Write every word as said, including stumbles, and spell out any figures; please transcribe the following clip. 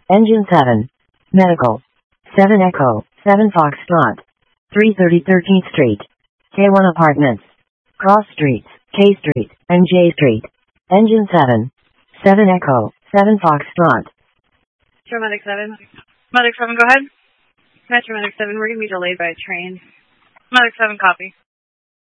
Engine seven. Medical. seven Echo. seven Foxtrot. three thirty thirteenth Street. K one Apartments. Cross Streets. K Street. and J Street. Engine seven. seven Echo. seven Foxtrot. Metro Medic seven. Medic seven, go ahead. Metro Medic seven, we're going to be delayed by a train. Medic seven, copy.